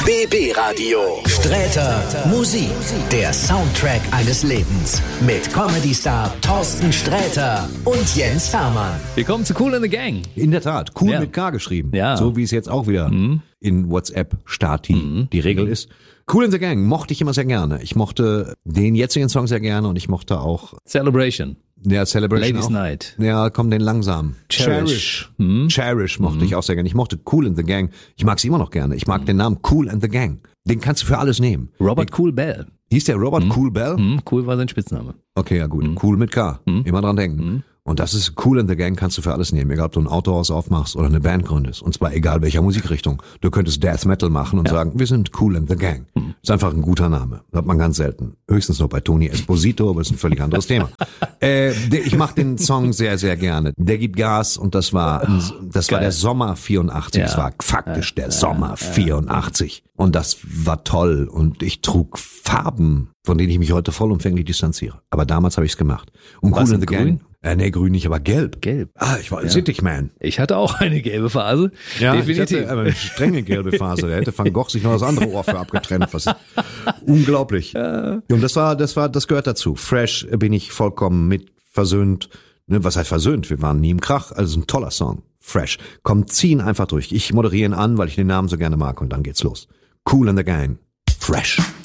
BB Radio. Sträter Musik. Der Soundtrack eines Lebens. Mit Comedy-Star Thorsten Sträter und Jens Hermann. Willkommen zu Kool and the Gang. In der Tat, cool Ja. mit K geschrieben. Ja. So wie es jetzt auch wieder in WhatsApp Stati die Regel ist. Cool in the Gang mochte ich immer sehr gerne. Ich mochte den jetzigen Song sehr gerne und ich mochte auch Celebration. der Celebration Ladies auch. Night. Ja, komm, den langsam. Cherish. Cherish mochte ich auch sehr gerne. Ich mochte Cool in the Gang. Ich mag sie immer noch gerne. Ich mag den Namen Cool and the Gang. Den kannst du für alles nehmen. Robert Cool Bell. Hieß der Robert Cool Bell? Cool war sein Spitzname. Okay, ja gut. Cool mit K. Immer dran denken. Und das ist Cool in the Gang, kannst du für alles nehmen. Egal, ob du ein Autohaus aufmachst oder eine Band gründest. Und zwar egal welcher Musikrichtung. Du könntest Death Metal machen und sagen, wir sind Cool in the Gang. Ist einfach ein guter Name. Hat man ganz selten. Höchstens noch bei Tony Esposito, aber ist ein völlig anderes Thema. Ich mag den Song sehr, sehr gerne. Der gibt Gas und das war der Sommer 84. Ja. Das war faktisch der Sommer 84. Und das war toll. Und ich trug Farben, von denen ich mich heute vollumfänglich distanziere. Aber damals habe ich es gemacht. Und Was, Cool in the grün? Gang. Nee, grün nicht, aber gelb. Gelb. Ah, ich war Sittig-Man. Ich hatte auch eine gelbe Phase. Definitiv. Ich hatte aber eine strenge gelbe Phase. Da hätte Van Gogh sich noch das andere Ohr für abgetrennt. Was unglaublich. Und das gehört dazu. Fresh bin ich vollkommen mit versöhnt. Ne, was heißt versöhnt? Wir waren nie im Krach. Also ein toller Song. Fresh. Komm, zieh ihn einfach durch. Ich moderiere ihn an, weil ich den Namen so gerne mag und dann geht's los. Cool in the Gang. Fresh.